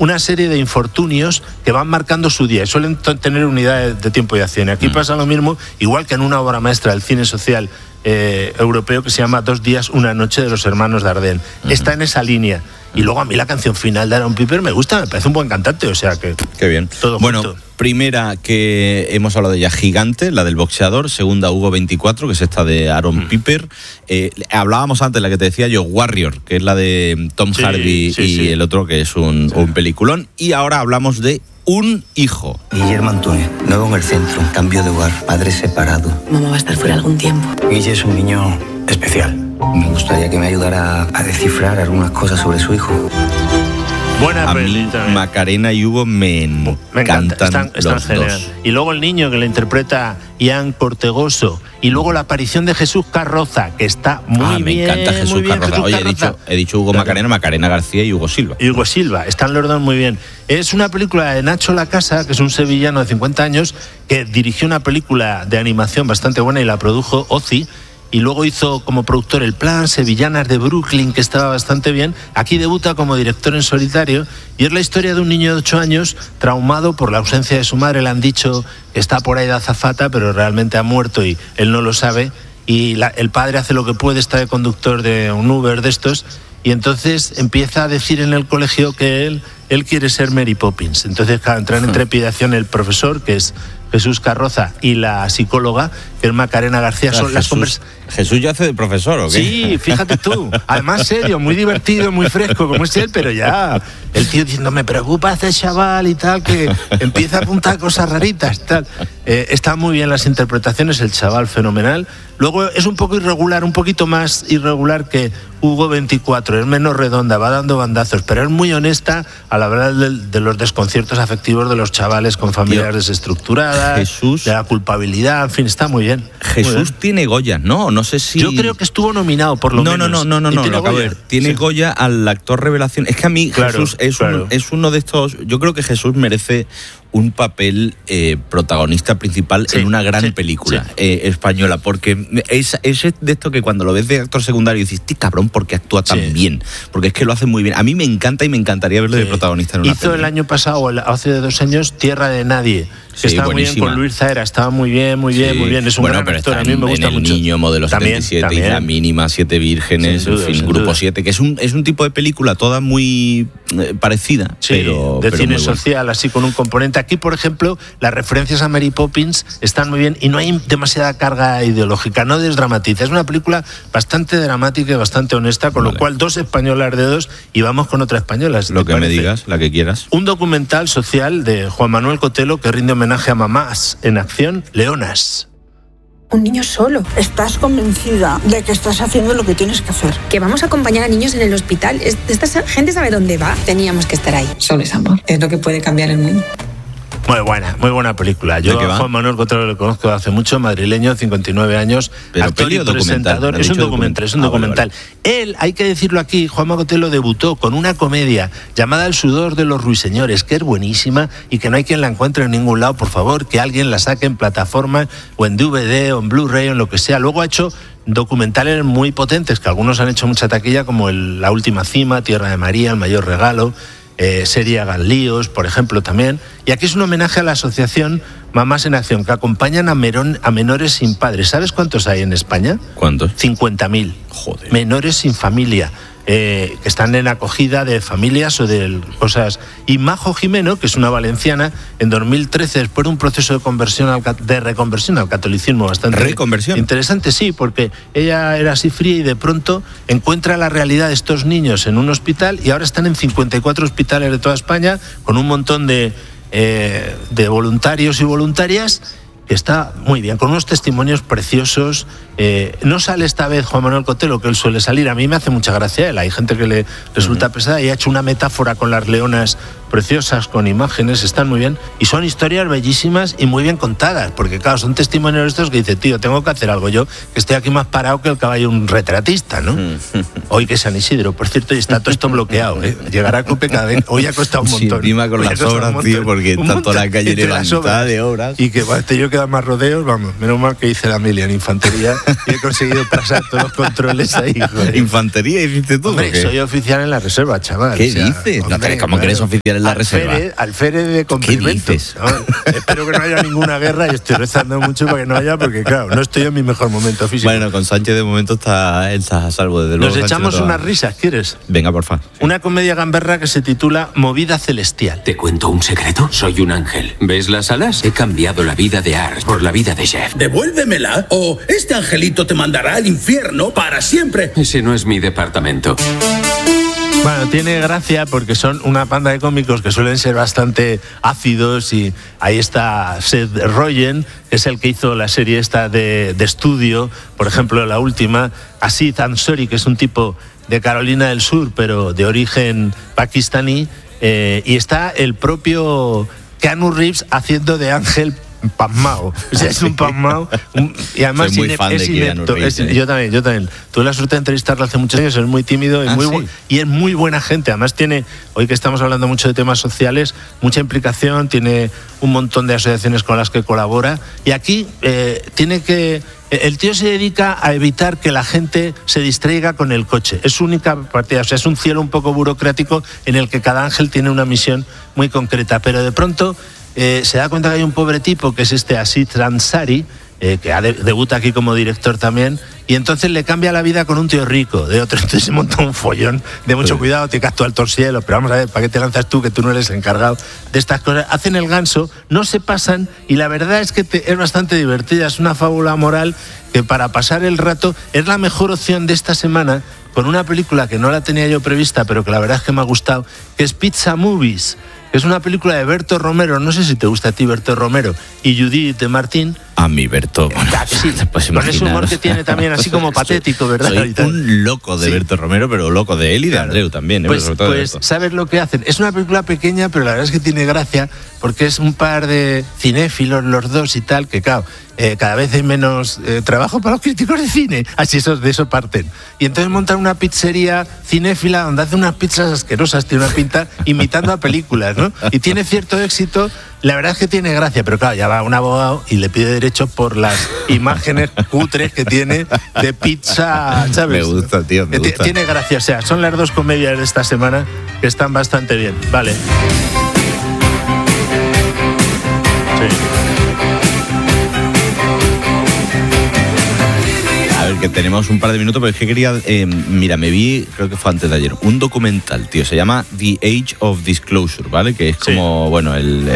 una serie de infortunios que van marcando su día y suelen tener unidades de tiempo y acción. Aquí pasa lo mismo, igual que en una obra maestra del cine social europeo que se llama 2 días, una noche, de los hermanos Dardenne. Está en esa línea. Y luego a mí la canción final de Aaron Piper me gusta, me parece un buen cantante, o sea que... Qué bien. Todo bueno, junto. Primera que hemos hablado de ella, Gigante, la del boxeador. Segunda, Hugo 24, que es esta de Aaron Piper. Hablábamos antes, la que te decía yo, Warrior, que es la de Tom Hardy y el otro que es un peliculón. Y ahora hablamos de Un hijo. Guillermo Antúnez, nuevo en el centro, cambio de hogar, padre separado. Mamá va a estar fuera algún tiempo. Guille es un niño especial. Me gustaría que me ayudara a descifrar algunas cosas sobre su hijo. Buena A mí, pelita. Macarena y Hugo me encanta, encantan están los genial. dos. Y luego el niño que le interpreta Ian Cortegoso. Y luego la aparición de Jesús Carroza, que está muy bien. Me encanta Jesús Carroza. Oye, Carroza. he dicho Hugo Macarena, Macarena García y Hugo Silva. Y Hugo Silva, están los dos muy bien. Es una película de Nacho Lacasa, que es un sevillano de 50 años, que dirigió una película de animación bastante buena y la produjo Ozzy. Y luego hizo como productor El Plan, Sevillanas de Brooklyn, que estaba bastante bien. Aquí debuta como director en solitario y es la historia de un niño de 8 años traumado por la ausencia de su madre. Le han dicho que está por ahí de azafata, pero realmente ha muerto y él no lo sabe. Y el padre hace lo que puede, está de conductor de un Uber de estos, y entonces empieza a decir en el colegio que él quiere ser Mary Poppins. Entonces, claro, entran en trepidación el profesor, que es Jesús Carroza, y la psicóloga, que es Macarena García. Son las ¿Jesús ya hace de profesor o qué? Sí, fíjate tú. Además serio, muy divertido, muy fresco, como es él, pero ya el tío diciendo, me preocupa este chaval y tal, que empieza a apuntar cosas raritas, tal. Están muy bien las interpretaciones, el chaval fenomenal. Luego es un poco irregular, un poquito más irregular que Hugo 24, es menos redonda, va dando bandazos, pero es muy honesta a la verdad de los desconciertos afectivos de los chavales con familias desestructuradas, Jesús, de la culpabilidad, en fin, está muy bien. Jesús muy bien. Tiene Goya, ¿no? No sé si... Yo creo que estuvo nominado, por lo menos. No, lo acabo de ver. Tiene Goya al actor revelación. Es que a mí Jesús es uno de estos... Yo creo que Jesús merece un papel protagonista principal en una gran película española, porque es de esto que cuando lo ves de actor secundario dices, tío, cabrón, ¿por qué actúa tan bien? Porque es que lo hace muy bien. A mí me encanta y me encantaría verlo de protagonista en una película. Hizo el año pasado, o hace 2 años, Tierra de Nadie, que estaba buenísima. muy bien con Luis Zahera, estaba muy bien. Es un gran actor, a mí me gusta mucho. El Niño, Modelo 77, también. La Mínima, 7 Vírgenes, Sin duda, en fin, Grupo 7, que es un tipo de película toda muy parecida, pero cine muy social, así con un componente. Aquí, por ejemplo, las referencias a Mary Poppins están muy bien y no hay demasiada carga ideológica, no desdramatiza. Es una película bastante dramática y bastante honesta, con lo cual 2 españolas de 2 y vamos con otra española. Lo que me digas, la que quieras. Un documental social de Juan Manuel Cotelo que rinde homenaje a mamás en acción, Leonas. Un niño solo. ¿Estás convencida de que estás haciendo lo que tienes que hacer? Que vamos a acompañar a niños en el hospital. Esta gente sabe dónde va. Teníamos que estar ahí. Solo es amor. Es lo que puede cambiar el mundo. Muy buena película. Yo a Juan Manuel Cotelo lo conozco hace mucho, madrileño, 59 años, pero actor y presentador. Es un documental. Él, hay que decirlo aquí, Juan Manuel Cotelo debutó con una comedia llamada El sudor de los ruiseñores, que es buenísima y que no hay quien la encuentre en ningún lado. Por favor, que alguien la saque en plataforma o en DVD o en Blu-ray o en lo que sea. Luego ha hecho documentales muy potentes, que algunos han hecho mucha taquilla, como La última cima, Tierra de María, El mayor regalo, serie Hagan líos, por ejemplo, también. Y aquí es un homenaje a la asociación Mamás en Acción, que acompañan a menores sin padres. ¿Sabes cuántos hay en España? ¿Cuántos? 50.000. Joder. Menores sin familia. Que están en acogida de familias o de cosas. Y Majo Jimeno, que es una valenciana, en 2013, después de un proceso de reconversión al catolicismo bastante ¿Reconversión? Interesante, sí, porque ella era así fría y de pronto encuentra la realidad de estos niños en un hospital y ahora están en 54 hospitales de toda España con un montón de voluntarios y voluntarias, que está muy bien, con unos testimonios preciosos. No sale esta vez Juan Manuel Cotelo, que él suele salir. A mí me hace mucha gracia él. Hay gente que le resulta pesada y ha hecho una metáfora con las leonas preciosas, con imágenes, están muy bien. Y son historias bellísimas y muy bien contadas, porque claro, son testimonios estos que dice, tío, tengo que hacer algo yo, que estoy aquí más parado que el caballo un retratista, ¿no? Hoy que es San Isidro, por cierto, y está todo esto bloqueado, ¿eh? Llegará a Cope cada vez. Hoy ha costado un montón. Sí, encima con las obras, tío, porque está toda la calle levantada de obras. Y que yo queda más rodeos, vamos, menos mal que hice la mili en infantería y he conseguido pasar todos los controles ahí, joder. ¿Infantería hiciste tú? Hombre, soy oficial en la reserva, chaval. ¿Qué dices? Hombre, ¿Cómo que eres oficial en en la reserva. Alférez de cumplimientos. ¿No? Espero que no haya ninguna guerra y estoy rezando mucho para que no haya, porque claro, no estoy en mi mejor momento físico. Bueno, con Sánchez de momento está a salvo, desde luego. Nos echamos unas risas, ¿quieres? Venga, porfa. Sí. Una comedia gamberra que se titula Movida Celestial. ¿Te cuento un secreto? Soy un ángel. ¿Ves las alas? He cambiado la vida de Ars por la vida de Jeff. Devuélvemela o este angelito te mandará al infierno para siempre. Ese no es mi departamento. Bueno, tiene gracia porque son una panda de cómicos que suelen ser bastante ácidos, y ahí está Seth Rogen, que es el que hizo la serie esta de estudio, por ejemplo, la última, Aziz Ansari, que es un tipo de Carolina del Sur, pero de origen pakistaní, y está el propio Keanu Reeves haciendo de ángel pasmao. O sea, es un pasmao. Y además soy muy fan de inepto. Yo también. Tuve la suerte de entrevistarlo hace muchos años, es muy tímido y es muy buena gente. Además tiene, hoy que estamos hablando mucho de temas sociales, mucha implicación, tiene un montón de asociaciones con las que colabora. Y aquí el tío se dedica a evitar que la gente se distraiga con el coche. Es su única partida. O sea, es un cielo un poco burocrático en el que cada ángel tiene una misión muy concreta. Pero de pronto se da cuenta que hay un pobre tipo, que es este Aziz Ansari, que debuta aquí como director también, y entonces le cambia la vida con un tío rico, de otro. Entonces se monta un follón de mucho cuidado, te caes tú alto al cielo, pero vamos a ver, ¿para qué te lanzas tú, que tú no eres encargado de estas cosas? Hacen el ganso, no se pasan, y la verdad es que es bastante divertida. Es una fábula moral que para pasar el rato es la mejor opción de esta semana, con una película que no la tenía yo prevista, pero que la verdad es que me ha gustado, que es Pizza Movies. Es una película de Berto Romero, no sé si te gusta a ti Berto Romero, y Judith de Martín. A mí, Berto, bueno, sí, con ese humor que tiene también, así como patético, ¿verdad? Soy un loco de Berto Romero, pero loco de él y de Andreu también. Pues ¿sabes lo que hacen? Es una película pequeña, pero la verdad es que tiene gracia, porque es un par de cinéfilos los dos y tal, que claro, cada vez hay menos trabajo para los críticos de cine, así de eso parten. Y entonces montan una pizzería cinéfila donde hacen unas pizzas asquerosas, tiene una pinta, imitando a películas, ¿no? Y tiene cierto éxito. La verdad es que tiene gracia, pero claro, ya va un abogado y le pide derechos por las imágenes cutres que tiene de pizza, ¿sabes? Me gusta, tío, me gusta. Tiene gracia, o sea, son las dos comedias de esta semana que están bastante bien, vale. Sí. Que tenemos un par de minutos, pero es que quería... mira, me vi, creo que fue antes de ayer, un documental, tío, se llama The Age of Disclosure, ¿vale? Que es como, bueno,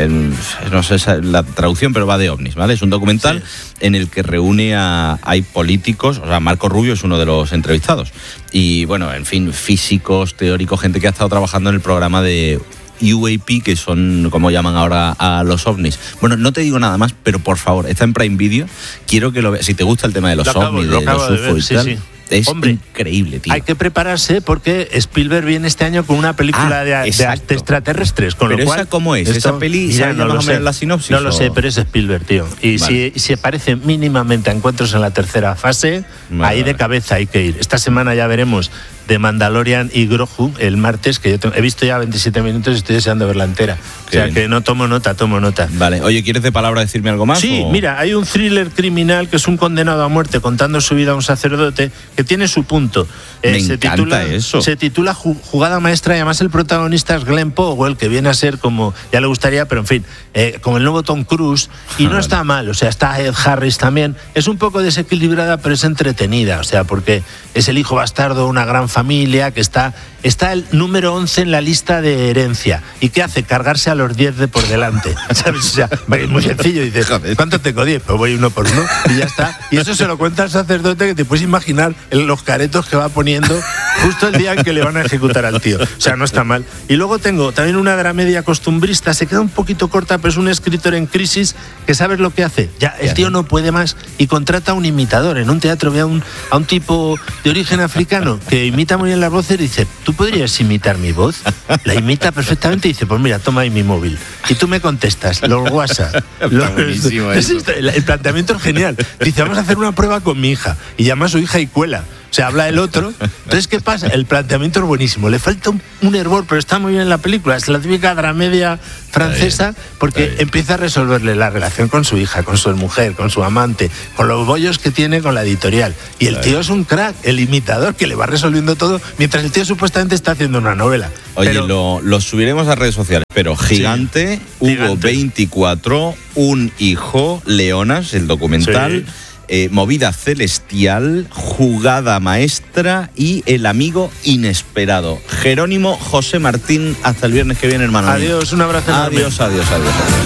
no sé la traducción, pero va de ovnis, ¿vale? Es un documental en el que reúne hay políticos, o sea, Marco Rubio es uno de los entrevistados, y bueno, en fin, físicos, teóricos, gente que ha estado trabajando en el programa de UAP, que son como llaman ahora a los ovnis. Bueno, no te digo nada más, pero por favor, está en Prime Video, quiero que lo veas. Si te gusta el tema de los ovnis, de los UFO y tal, es increíble, tío. Hay que prepararse porque Spielberg viene este año con una película de extraterrestres, con pero lo cual... ¿esa cómo es? ¿Esa peli? Ya no lo sé. La sinopsis, no lo sé, pero es Spielberg, tío. Y vale. si aparece mínimamente a Encuentros en la tercera fase, ahí de cabeza hay que ir. Esta semana ya veremos de Mandalorian y Grogu el martes, que yo he visto ya 27 minutos y estoy deseando verla entera. O sea que no tomo nota. Vale, oye, ¿quieres de palabra decirme algo más? Sí, mira, hay un thriller criminal que es un condenado a muerte contando su vida a un sacerdote que tiene su punto. Me encanta eso. Se titula Jugada Maestra, y además el protagonista es Glenn Powell, que viene a ser como, ya le gustaría, pero en fin, como el nuevo Tom Cruise, y no está mal, o sea, está Ed Harris también. Es un poco desequilibrada, pero es entretenida, o sea, porque es el hijo bastardo de una gran familia que está el número 11 en la lista de herencia. ¿Y qué hace? Cargarse a los 10 de por delante, ¿sabes? O sea, es muy sencillo. Dice, ¿cuánto tengo? 10, pues voy uno por uno y ya está. Y eso se lo cuenta el sacerdote, que te puedes imaginar los caretos que va poniendo justo el día en que le van a ejecutar al tío. O sea, no está mal. Y luego tengo también una dramedia costumbrista, se queda un poquito corta, pero es un escritor en crisis que sabes lo que hace. Ya, el tío no puede más y contrata a un imitador. En un teatro ve a un tipo de origen africano que imita muy bien las voces y dice, ¿tú podrías imitar mi voz? La imita perfectamente y dice, pues mira, toma ahí mi móvil. Y tú me contestas, los WhatsApp. El planteamiento es genial. Dice, vamos a hacer una prueba con mi hija. Y llama a su hija y cuela. O sea, habla el otro. Entonces, ¿qué pasa? El planteamiento es buenísimo. Le falta un hervor, pero está muy bien en la película. Es la típica dramedia francesa, porque empieza a resolverle la relación con su hija, con su mujer, con su amante, con los bollos que tiene con la editorial. Y el tío es un crack, el imitador, que le va resolviendo todo, mientras el tío supuestamente está haciendo una novela. Oye, lo subiremos a redes sociales, pero gigante, Hugo 24, un hijo, Leonas, el documental, Movida celestial, Jugada maestra y El amigo inesperado. Jerónimo José Martín, hasta el viernes que viene, hermano. Adiós, un abrazo. Adiós.